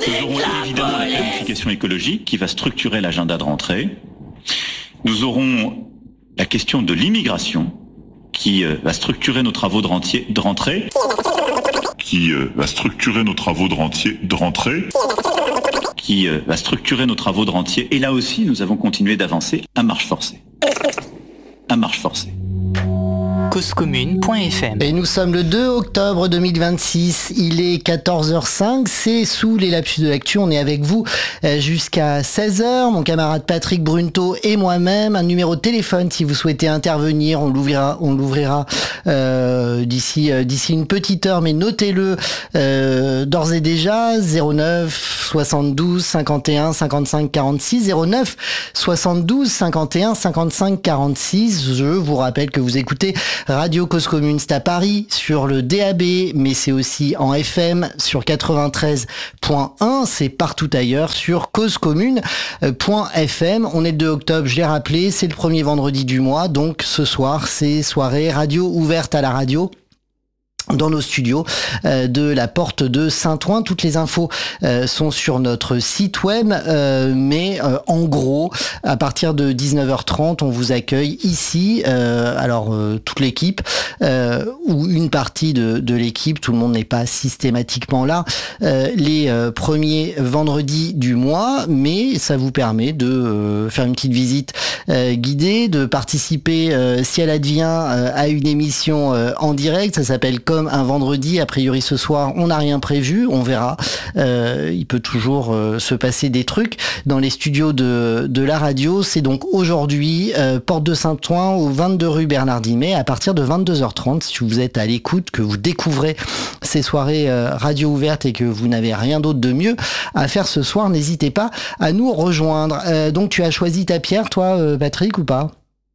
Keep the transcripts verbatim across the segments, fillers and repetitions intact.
Nous aurons évidemment la planification écologique qui va structurer l'agenda de rentrée. Nous aurons la question de l'immigration qui euh, va structurer nos travaux de, rentier, de rentrée. Qui euh, va structurer nos travaux de, rentier, de rentrée. Qui euh, va structurer nos travaux de rentier. Et là aussi, nous avons continué d'avancer à marche forcée. À marche forcée. cause commune point f m. Et nous sommes le deux octobre deux mille vingt-six, il est quatorze heures cinq, c'est sous les lapsus de l'actu, on est avec vous jusqu'à seize heures, mon camarade Patrick Brunto et moi-même, un numéro de téléphone si vous souhaitez intervenir, on l'ouvrira, on l'ouvrira euh, d'ici euh, d'ici une petite heure, mais notez-le euh, d'ores et déjà, zéro neuf soixante-douze cinquante et un cinquante-cinq quarante-six, zéro neuf soixante-douze cinquante et un cinquante-cinq quarante-six, je vous rappelle que vous écoutez Radio Cause Commune, c'est à Paris sur le D A B, mais c'est aussi en F M sur quatre-vingt-treize point un, c'est partout ailleurs sur cause commune point f m. On est le deux octobre, je l'ai rappelé, c'est le premier vendredi du mois, donc ce soir c'est soirée radio ouverte à la radio dans nos studios euh, de la porte de Saint-Ouen. Toutes les infos euh, sont sur notre site web, euh, mais euh, en gros, à partir de dix-neuf heures trente, on vous accueille ici, euh, alors euh, toute l'équipe, euh, ou une partie de, de l'équipe, tout le monde n'est pas systématiquement là, euh, les euh, premiers vendredis du mois, mais ça vous permet de euh, faire une petite visite euh, guidée, de participer, euh, si elle advient, euh, à une émission euh, en direct, ça s'appelle Comme un vendredi, a priori ce soir on n'a rien prévu, on verra, euh, il peut toujours euh, se passer des trucs dans les studios de, de la radio. C'est donc aujourd'hui, euh, porte de Saint-Ouen au vingt-deux rue Bernard Dimet, à partir de vingt-deux heures trente, si vous êtes à l'écoute, que vous découvrez ces soirées euh, radio ouvertes et que vous n'avez rien d'autre de mieux à faire ce soir, n'hésitez pas à nous rejoindre. Euh, donc tu as choisi ta pierre toi euh, Patrick, ou pas ?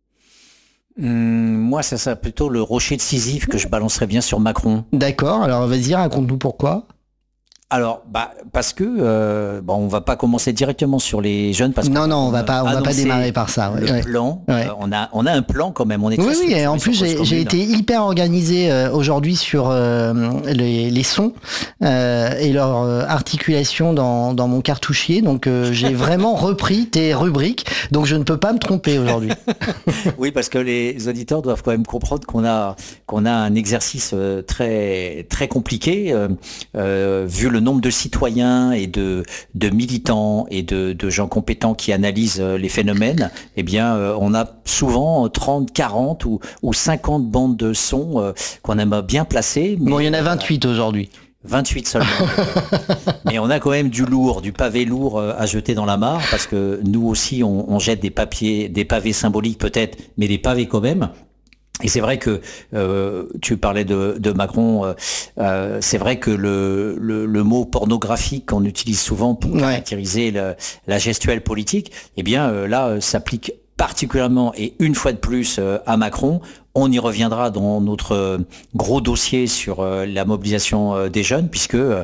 Hum, moi, ça serait plutôt le rocher de Sisyphe que je balancerais bien sur Macron. D'accord, alors vas-y, raconte-nous pourquoi. Alors, bah, parce que euh, bon, on va pas commencer directement sur les jeunes parce que non, non, on va pas, on va pas démarrer par ça. Ouais, le ouais. plan, Ouais. euh, on a, on a un plan quand même. On est oui, très oui. Et en plus, j'ai, j'ai été hyper organisé euh, aujourd'hui sur euh, les, les sons euh, et leur euh, articulation dans, dans mon cartouchier. Donc, euh, j'ai vraiment repris tes rubriques. Donc, je ne peux pas me tromper aujourd'hui. Oui, parce que les auditeurs doivent quand même comprendre qu'on a, qu'on a un exercice euh, très, très compliqué euh, euh, vu le nombre de citoyens et de, de militants et de, de gens compétents qui analysent les phénomènes. Eh bien, euh, on a souvent trente, quarante ou, ou cinquante bandes de sons euh, qu'on aime bien placer. Mais bon, il y en a vingt-huit aujourd'hui. vingt-huit seulement. Mais on a quand même du lourd, du pavé lourd à jeter dans la mare, parce que nous aussi, on, on jette des papiers, des pavés symboliques peut-être, mais des pavés quand même. Et c'est vrai que euh, tu parlais de, de Macron, euh, euh, c'est vrai que le, le, le mot pornographique qu'on utilise souvent pour ouais. caractériser le, la gestuelle politique, eh bien euh, là euh, s'applique particulièrement et une fois de plus euh, à Macron. On y reviendra dans notre gros dossier sur euh, la mobilisation euh, des jeunes, puisque euh,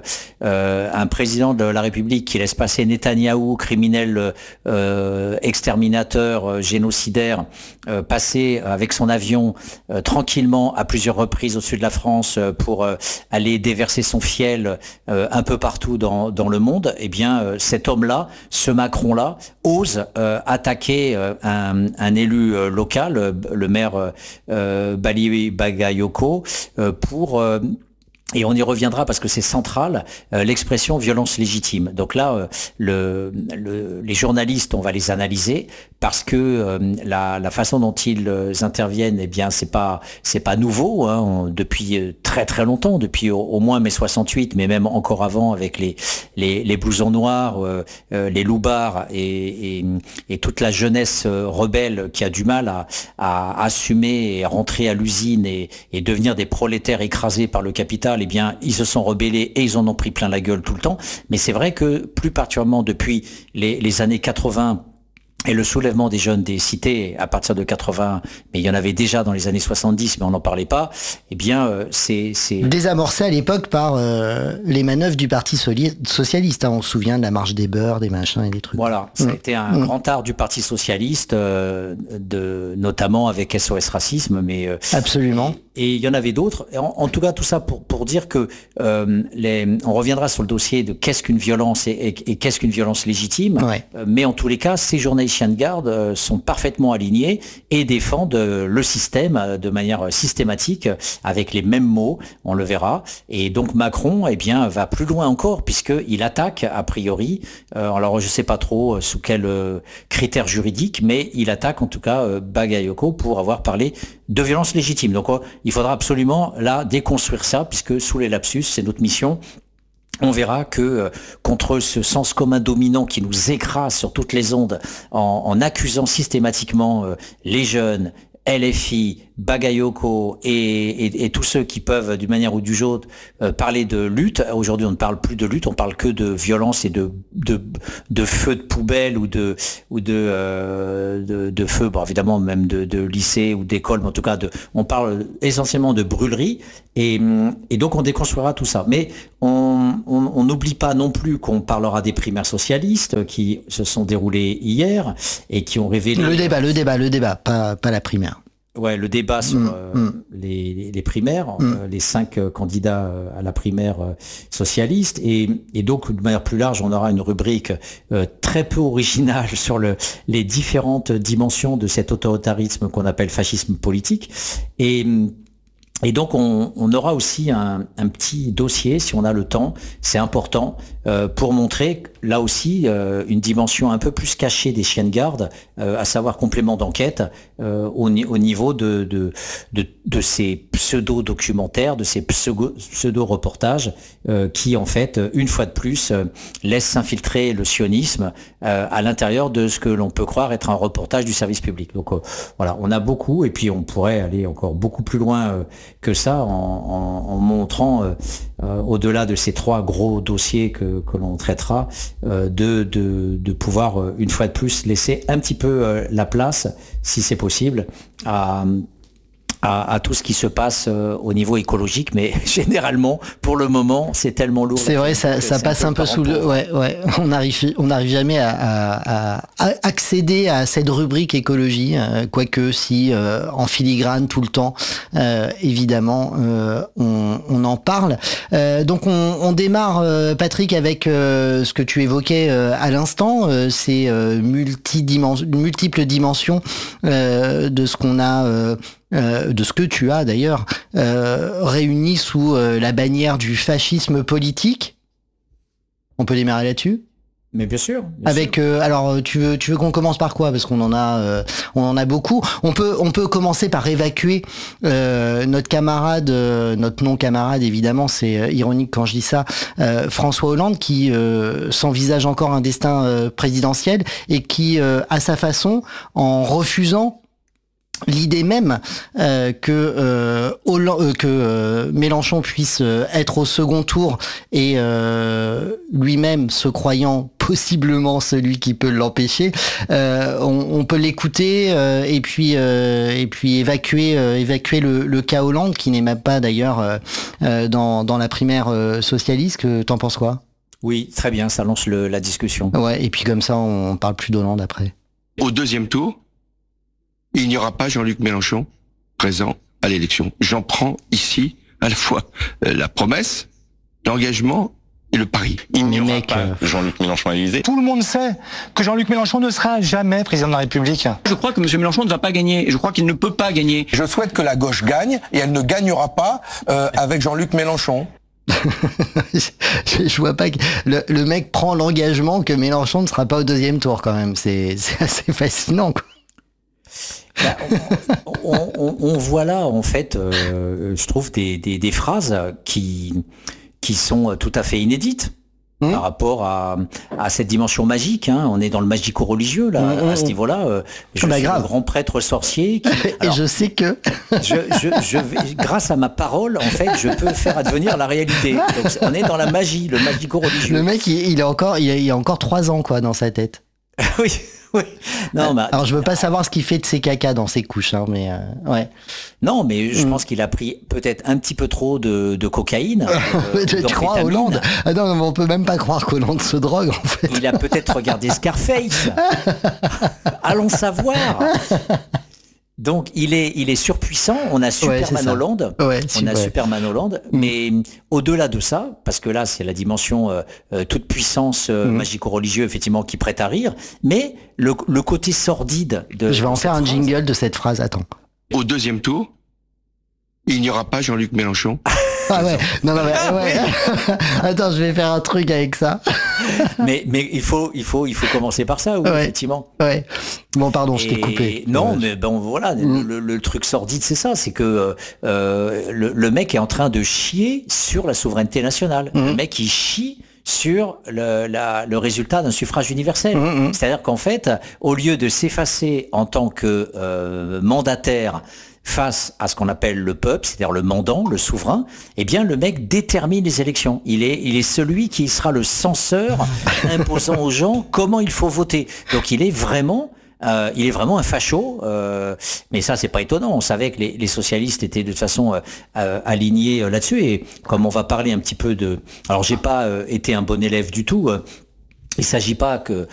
un président de la République qui laisse passer Netanyahou, criminel euh, exterminateur, euh, génocidaire, euh, passer avec son avion euh, tranquillement à plusieurs reprises au-dessus de la France euh, pour euh, aller déverser son fiel euh, un peu partout dans, dans le monde, eh bien euh, cet homme-là, ce Macron-là, ose euh, attaquer euh, un, un élu euh, local, euh, le maire euh, Euh, Bali Bagayoko, euh, pour euh, et on y reviendra parce que c'est central, euh, l'expression violence légitime. Donc là, euh, le, le, les journalistes, on va les analyser parce que euh, la, la façon dont ils euh, interviennent, eh bien, c'est pas c'est pas nouveau hein, on, depuis euh, très très longtemps, depuis au, au moins mai soixante-huit, mais même encore avant avec les les, les blousons noirs, euh, euh, les loupards et, et, et toute la jeunesse euh, rebelle qui a du mal à, à assumer et rentrer à l'usine et, et devenir des prolétaires écrasés par le capital. Eh bien, ils se sont rebellés et ils en ont pris plein la gueule tout le temps. Mais c'est vrai que plus particulièrement depuis les, les années quatre-vingts et le soulèvement des jeunes des cités à partir de quatre-vingts, mais il y en avait déjà dans les années soixante-dix, mais on n'en parlait pas, eh bien, euh, c'est... c'est... désamorcé à l'époque par euh, les manœuvres du Parti soli- socialiste. Hein. On se souvient de la marche des beurs, des machins et des trucs. Voilà, ça a mmh. été un mmh. grand art du Parti socialiste, euh, de, notamment avec S O S Racisme, mais... Euh, Absolument. Et il y en avait d'autres. En, en tout cas, tout ça pour, pour dire que euh, les, on reviendra sur le dossier de qu'est-ce qu'une violence et, et, et qu'est-ce qu'une violence légitime. Ouais. Euh, mais en tous les cas, ces journalistes chiens de garde euh, sont parfaitement alignés et défendent euh, le système euh, de manière systématique, avec les mêmes mots, on le verra. Et donc Macron, eh bien, va plus loin encore, puisqu'il attaque, a priori, euh, alors je ne sais pas trop euh, sous quels euh, critères juridiques, mais il attaque en tout cas euh, Bagayoko pour avoir parlé de violence légitime. Donc euh, il faudra absolument là déconstruire ça, puisque sous les lapsus, c'est notre mission. On verra que euh, contre ce sens commun dominant qui nous écrase sur toutes les ondes en, en accusant systématiquement euh, les jeunes, L F I, Bagayoko et, et, et tous ceux qui peuvent d'une manière ou d'une autre euh, parler de lutte. Aujourd'hui, on ne parle plus de lutte, on parle que de violence et de de, de feu de poubelle ou de ou de euh, de, de feu, bon, évidemment même de, de lycée ou d'école, mais en tout cas de, on parle essentiellement de brûlerie et, et donc on déconstruira tout ça. Mais on on n'oublie pas non plus qu'on parlera des primaires socialistes qui se sont déroulées hier et qui ont révélé le débat, le débat, le débat, pas pas la primaire. Ouais, le débat sur mmh, euh, mmh. les, les, les primaires, mmh. euh, les cinq euh, candidats euh, à la primaire euh, socialiste, et, et donc de manière plus large, on aura une rubrique euh, très peu originale sur le, les différentes dimensions de cet autoritarisme qu'on appelle fascisme politique, et Et donc on, on aura aussi un, un petit dossier, si on a le temps, c'est important, euh, pour montrer là aussi euh, une dimension un peu plus cachée des chiens de garde, euh, à savoir complément d'enquête euh, au, au niveau de, de, de, de ces pseudo-documentaires, de ces pseudo-reportages euh, qui en fait, une fois de plus, euh, laissent s'infiltrer le sionisme euh, à l'intérieur de ce que l'on peut croire être un reportage du service public. Donc euh, voilà, on a beaucoup, et puis on pourrait aller encore beaucoup plus loin euh, que ça en, en, en montrant euh, euh, au-delà de ces trois gros dossiers que, que l'on traitera, euh, de, de, de pouvoir euh, une fois de plus laisser un petit peu euh, la place, si c'est possible, à À, à tout ce qui se passe euh, au niveau écologique, mais généralement, pour le moment, c'est tellement lourd. C'est vrai, ça, ça passe un peu, un peu sous le... Ouais, ouais. On n'arrive on n'arrive jamais à, à, à accéder à cette rubrique écologie, euh, quoique si, euh, en filigrane, tout le temps, euh, évidemment, euh, on, on en parle. Euh, donc, on, on démarre, euh, Patrick, avec euh, ce que tu évoquais euh, à l'instant, euh, ces euh, multidimensions, multiples dimensions euh, de ce qu'on a... Euh, Euh, de ce que tu as d'ailleurs euh, réuni sous euh, la bannière du fascisme politique. On peut démarrer là-dessus ? Mais bien sûr. Bien Avec sûr. Euh, alors tu veux tu veux qu'on commence par quoi, parce qu'on en a euh, on en a beaucoup. On peut on peut commencer par évacuer euh, notre camarade euh, notre non camarade évidemment, c'est euh, ironique quand je dis ça, euh, François Hollande, qui euh, s'envisage encore un destin euh, présidentiel et qui euh, à sa façon, en refusant l'idée même euh, que euh, Hollande, euh, que euh, Mélenchon puisse euh, être au second tour et euh, lui-même se croyant possiblement celui qui peut l'empêcher, euh, on, on peut l'écouter euh, et puis euh, et puis évacuer euh, évacuer le, le cas Hollande, qui n'est même pas d'ailleurs euh, euh, dans dans la primaire euh, socialiste. Que t'en penses quoi ? Oui, très bien, ça lance le, la discussion. Ouais, et puis comme ça on parle plus d'Hollande après. Au deuxième tour, il n'y aura pas Jean-Luc Mélenchon présent à l'élection. J'en prends ici à la fois euh, la promesse, l'engagement et le pari. Il n'y aura mec, pas euh... Jean-Luc Mélenchon à l'Élysée. Tout le monde sait que Jean-Luc Mélenchon ne sera jamais président de la République. Je crois que M. Mélenchon ne va pas gagner. Je crois qu'il ne peut pas gagner. Je souhaite que la gauche gagne, et elle ne gagnera pas euh, avec Jean-Luc Mélenchon. je, je vois pas que le, le mec prend l'engagement que Mélenchon ne sera pas au deuxième tour quand même. C'est, c'est assez fascinant, quoi. Bah, on, on, on voit là, en fait, euh, je trouve des, des, des phrases qui, qui sont tout à fait inédites mmh. par rapport à, à cette dimension magique. Hein. On est dans le magico-religieux, là, mmh. à ce niveau-là. Euh, je bah, suis grave. un grand prêtre sorcier. Qui, alors, et je sais que... je, je, je vais, grâce à ma parole, en fait, je peux faire advenir la réalité. Donc, on est dans la magie, le magico-religieux. Le mec, il, il, a encore, il, a, il a encore trois ans, quoi, dans sa tête. Oui. Oui. Non, mais, Alors je veux pas savoir ce qu'il fait de ses cacas dans ses couches, hein, mais euh, ouais. non, mais je Mm. pense qu'il a pris peut-être un petit peu trop de, de cocaïne. euh, tu ou tu crois d'amphétamine. Hollande? Ah non, mais on peut même pas croire qu'Hollande se drogue en fait. Il a peut-être regardé Scarface. Allons savoir. Donc il est, il est surpuissant. On a Ouais, Superman c'est ça. Hollande. Ouais, On super. a Superman Hollande. Mm. Mais au-delà de ça, parce que là c'est la dimension euh, euh, toute puissance euh, Mm. magico-religieux effectivement qui prête à rire. Mais le, le côté sordide de. Je vais en de faire un cette phrase- jingle de cette phrase, attends. Au deuxième tour, il n'y aura pas Jean-Luc Mélenchon. Ah ouais, non, non, mais, ouais. Attends, je vais faire un truc avec ça. Mais, mais il faut, il faut, il faut commencer par ça, oui, Ouais. effectivement. Ouais. Bon, pardon, je t'ai Et coupé. Non, Ouais. mais bon, voilà, Mm. le, le truc sordide, c'est ça, c'est que euh, le, le mec est en train de chier sur la souveraineté nationale. Mm. Le mec, il chie sur le, la, le résultat d'un suffrage universel. Mm, mm. C'est-à-dire qu'en fait, au lieu de s'effacer en tant que euh, mandataire face à ce qu'on appelle le peuple, c'est-à-dire le mandant, le souverain, eh bien le mec détermine les élections. Il est, il est celui qui sera le censeur imposant aux gens comment il faut voter. Donc il est vraiment... Euh, il est vraiment un facho, euh, mais ça c'est pas étonnant. On savait que les, les socialistes étaient de toute façon euh, euh, alignés euh, là-dessus. Et comme on va parler un petit peu de, alors j'ai pas euh, été un bon élève du tout. Euh, il s'agit pas que